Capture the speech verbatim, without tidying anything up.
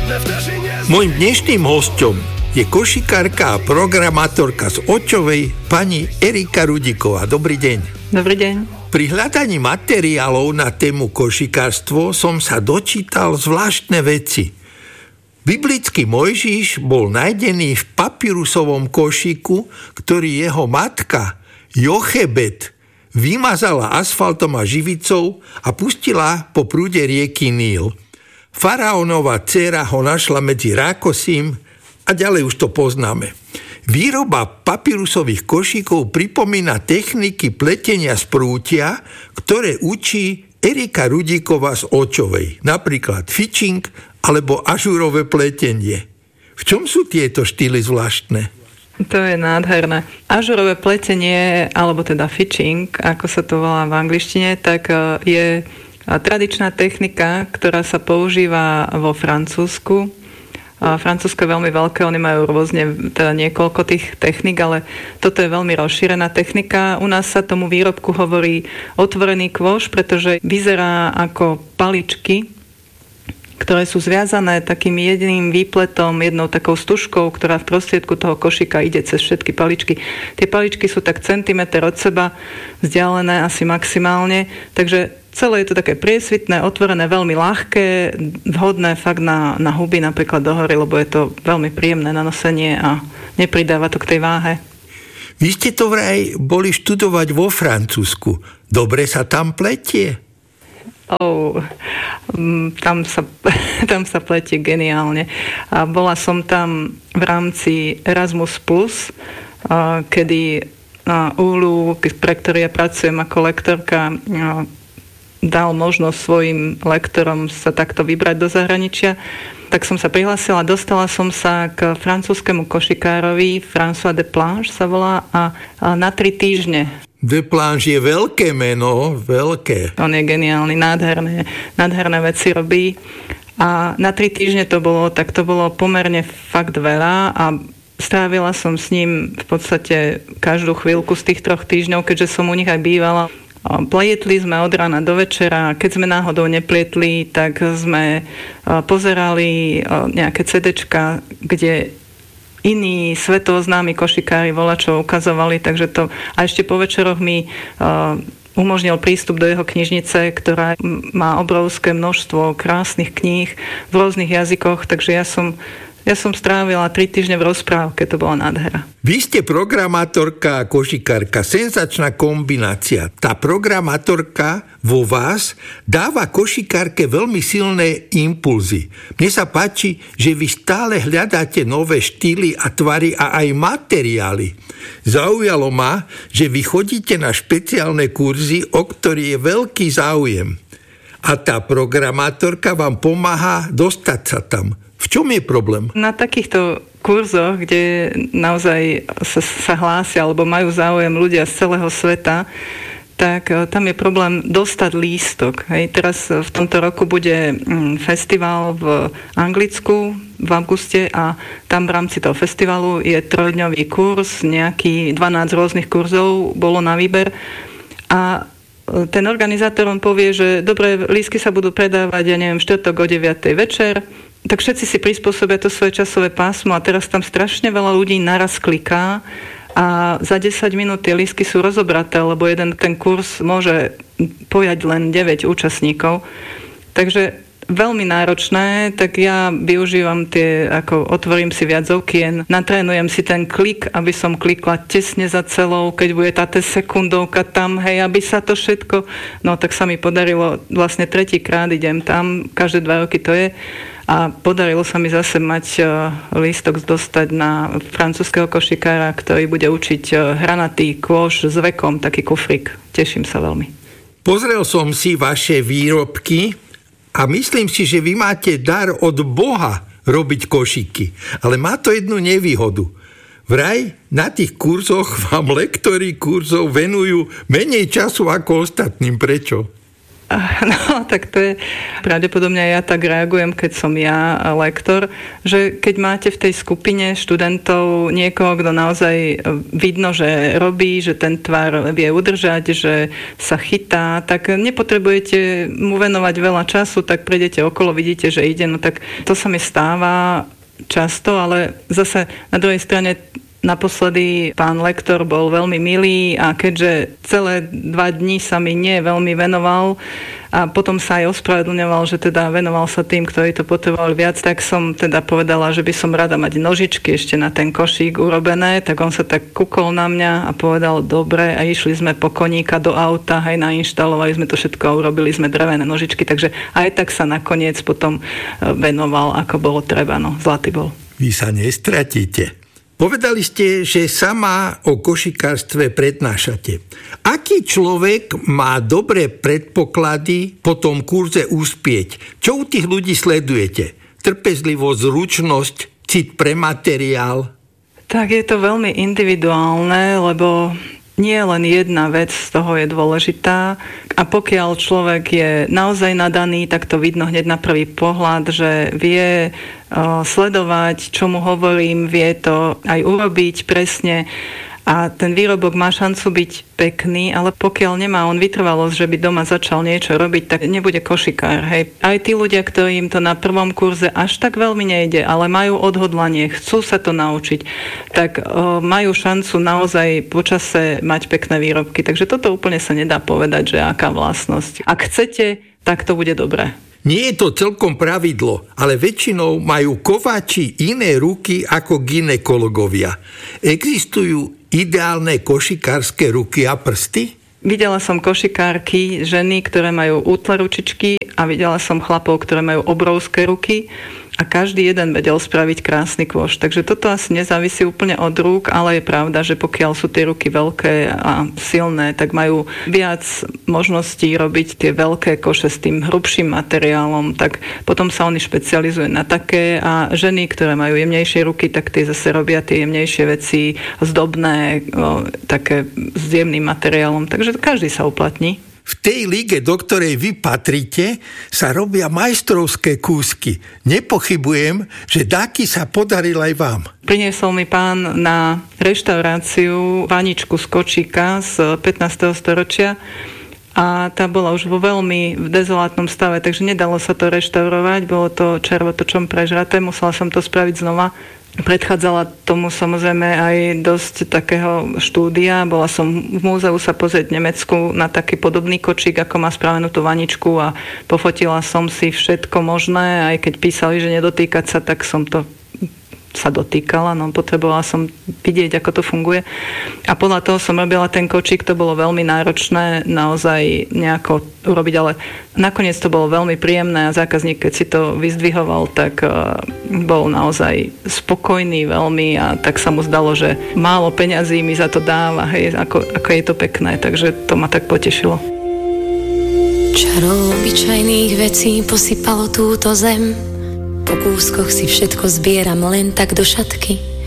Mojím dnešným hosťom je košikárka a programátorka z Očovej, pani Erika Rudíková. Dobrý deň. Dobrý deň. Pri hľadaní materiálov na tému košikárstvo som sa dočítal zvláštne veci. Biblický Mojžiš bol nájdený v papírusovom košíku, ktorý jeho matka Jochebed vymazala asfaltom a živicou a pustila po prúde rieky Níl. Faraónova dcéra ho našla medzi rákosím a ďalej už to poznáme. Výroba papírusových košíkov pripomína techniky pletenia z prútia, ktoré učí Erika Rudíková z Očovej, napríklad fitching alebo ažurové pletenie. V čom sú tieto štýly zvláštne? To je nádherné. Ažurové pletenie, alebo teda fitching, ako sa to volá v angličtine, tak je tradičná technika, ktorá sa používa vo Francúzsku. Francúzsko je veľmi veľké, oni majú rôzne teda niekoľko tých technik, ale toto je veľmi rozšírená technika. U nás sa tomu výrobku hovorí otvorený kôš, pretože vyzerá ako paličky, ktoré sú zviazané takým jediným výpletom, jednou takou stužkou, ktorá v prostriedku toho košíka ide cez všetky paličky. Tie paličky sú tak centimeter od seba vzdialené asi maximálne, takže celé je to také priesvitné, otvorené, veľmi ľahké, vhodné fakt na, na huby napríklad do hory, lebo je to veľmi príjemné na nosenie a nepridáva to k tej váhe. Vy ste to vraj boli študovať vo Francúzsku. Dobre sa tam pletie? Oh, tam sa, tam sa pletie geniálne. A bola som tam v rámci Erasmus plus, kedy ú el u, pre ktorý ja pracujem ako lektorka, dal možnosť svojim lektorom sa takto vybrať do zahraničia. Tak som sa prihlásila, dostala som sa k francúzskému košikárovi, François Desplanches sa volá, a, a na tri týždne. Desplanches je veľké meno, veľké. On je geniálny, nádherné, nádherné veci robí. A na tri týždne to bolo, tak to bolo pomerne fakt veľa a strávila som s ním v podstate každú chvíľku z tých troch týždňov, keďže som u nich aj bývala. Plietli sme od rána do večera, keď sme náhodou neplietli, tak sme pozerali nejaké cédečka, kde iní svetovoznámi košikári volačov ukazovali, takže to a ešte po večeroch mi uh, umožnil prístup do jeho knižnice, ktorá má obrovské množstvo krásnych kníh v rôznych jazykoch, takže ja som Ja som strávila tri týždne v rozprávke, to bola nádhera. Vy ste programátorka a košikárka, senzačná kombinácia. Tá programátorka vo vás dáva košikárke veľmi silné impulzy. Mne sa páči, že vy stále hľadáte nové štýly a tvary a aj materiály. Zaujalo ma, že vy chodíte na špeciálne kurzy, o ktorý je veľký záujem. A tá programátorka vám pomáha dostať sa tam. V čom je problém? Na takýchto kurzoch, kde naozaj sa, sa hlásia alebo majú záujem ľudia z celého sveta, tak tam je problém dostať lístok. Hej. Teraz v tomto roku bude festival v Anglicku v auguste a tam v rámci toho festivalu je trojdňový kurz, nejaký dvanásť rôznych kurzov bolo na výber a ten organizátor on povie, že dobre, lístky sa budú predávať, ja neviem, štvrtok o deviatej večer, tak všetci si prispôsobia to svoje časové pásmo a teraz tam strašne veľa ľudí naraz kliká a za desať minút tie lístky sú rozobraté, lebo jeden ten kurz môže pojať len deväť účastníkov. Takže veľmi náročné, tak ja využívam tie, ako otvorím si viac okien, natrénujem si ten klik, aby som klikla tesne za celou, keď bude tá sekundovka tam, hej, aby sa to všetko, no tak sa mi podarilo, vlastne tretíkrát idem tam, každé dva roky to je, a podarilo sa mi zase mať lístok dostať na francúzskeho košikára, ktorý bude učiť hranatý kôš s vekom, taký kufrík. Teším sa veľmi. Pozrel som si vaše výrobky a myslím si, že vy máte dar od Boha robiť košíky. Ale má to jednu nevýhodu. Vraj na tých kurzoch vám lektori kurzov venujú menej času ako ostatným. Prečo? No, tak to je pravdepodobne ja tak reagujem, keď som ja lektor, že keď máte v tej skupine študentov niekoho, kto naozaj vidno, že robí, že ten tvar vie udržať, že sa chytá, tak nepotrebujete mu venovať veľa času, tak prejdete okolo, vidíte, že ide, no tak to sa mi stáva často, ale zase na druhej strane naposledy pán lektor bol veľmi milý a keďže celé dva dni sa mi nie veľmi venoval a potom sa aj ospravedlňoval, že teda venoval sa tým, ktorí to potrebovali viac, tak som teda povedala, že by som rada mať nožičky ešte na ten košík urobené, tak on sa tak kúkol na mňa a povedal dobre a išli sme po koníka do auta, aj nainštalovali sme to všetko a urobili sme drevené nožičky, takže aj tak sa nakoniec potom venoval, ako bolo treba, no zlatý bol. Vy sa nestratíte. Povedali ste, že sama o košikárstve prednášate. Aký človek má dobré predpoklady po tom kurze uspieť? Čo u tých ľudí sledujete? Trpezlivosť, zručnosť, cit pre materiál? Tak je to veľmi individuálne, lebo nie len jedna vec z toho je dôležitá a pokiaľ človek je naozaj nadaný, tak to vidno hneď na prvý pohľad, že vie sledovať, čo mu hovorím, vie to aj urobiť presne a ten výrobok má šancu byť pekný, ale pokiaľ nemá on vytrvalosť, že by doma začal niečo robiť, tak nebude košikár. Hej. Aj tí ľudia, ktorým to na prvom kurze až tak veľmi nejde, ale majú odhodlanie, chcú sa to naučiť, tak o, majú šancu naozaj počase mať pekné výrobky. Takže toto úplne sa nedá povedať, že aká vlastnosť. Ak chcete, tak to bude dobré. Nie je to celkom pravidlo, ale väčšinou majú kováči iné ruky ako gynekologovia. Existujú ideálne košikárske ruky a prsty? Videla som košikárky, ženy, ktoré majú útle ručičky a videla som chlapov, ktoré majú obrovské ruky a každý jeden vedel spraviť krásny kôš. Takže toto asi nezávisí úplne od rúk, ale je pravda, že pokiaľ sú tie ruky veľké a silné, tak majú viac možností robiť tie veľké koše s tým hrubším materiálom, tak potom sa oni špecializujú na také a ženy, ktoré majú jemnejšie ruky, tak tie zase robia tie jemnejšie veci zdobné, o, také s jemným materiálom. Takže každý sa uplatní. V tej lige, do ktorej vy patrite, sa robia majstrovské kúsky. Nepochybujem, že dáky sa podaril aj vám. Priniesol mi pán na reštauráciu vaničku z kočíka z pätnásteho storočia a tá bola už vo veľmi v dezolátnom stave, takže nedalo sa to reštaurovať, bolo to červotočom prežraté, musela som to spraviť znova. Predchádzala tomu samozrejme aj dosť takého štúdia. Bola som v múzeu sa pozrieť v Nemecku na taký podobný kočík, ako má spravenú tú vaničku a pofotila som si všetko možné. Aj keď písali, že nedotýkať sa, tak som to sa dotýkala, no potrebovala som vidieť, ako to funguje. A podľa toho som robila ten kočík, to bolo veľmi náročné naozaj nejako urobiť, ale nakoniec to bolo veľmi príjemné a zákazník, keď si to vyzdvihoval, tak uh, bol naozaj spokojný veľmi a tak sa mu zdalo, že málo peňazí mi za to dáva, hej, ako, ako je to pekné, takže to ma tak potešilo. Čaro obyčajných vecí posypalo túto zem. Po kúskoch si všetko zbieram len tak do šatky.